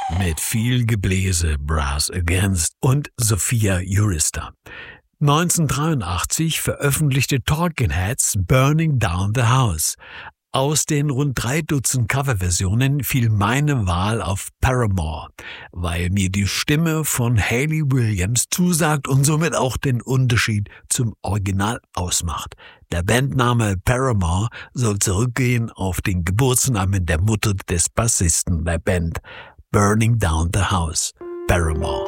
mit viel Gebläse, Brass Against und Sophia Jurista. 1983 veröffentlichte Talking Heads Burning Down the House. Aus den rund 3 Dutzend Coverversionen fiel meine Wahl auf Paramore, weil mir die Stimme von Hayley Williams zusagt und somit auch den Unterschied zum Original ausmacht. Der Bandname Paramore soll zurückgehen auf den Geburtsnamen der Mutter des Bassisten der Band. Burning Down the House, Paramore.